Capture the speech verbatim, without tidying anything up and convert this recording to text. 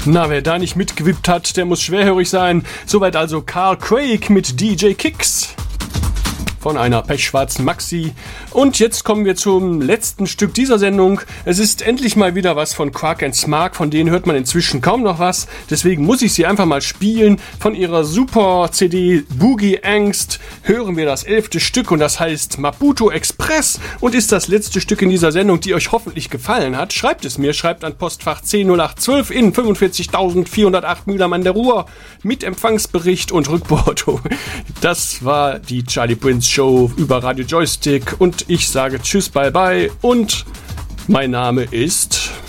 Na, wer da nicht mitgewippt hat, der muss schwerhörig sein. Soweit also Carl Craig mit D J Kicks von einer pechschwarzen Maxi. Und jetzt kommen wir zum letzten Stück dieser Sendung. Es ist endlich mal wieder was von Quark and Smark, von denen hört man inzwischen kaum noch was. Deswegen muss ich sie einfach mal spielen. Von ihrer Super-C D Boogie Angst hören wir das elfte Stück und das heißt Maputo Express und ist das letzte Stück in dieser Sendung, die euch hoffentlich gefallen hat. Schreibt es mir, schreibt an Postfach zehn null acht zwölf in fünfundvierzigtausendvierhundertacht Mühlheim an der Ruhr mit Empfangsbericht und Rückporto. Das war die Charlie Prince Show über Radio Joystick und ich sage tschüss, bye bye und mein Name ist...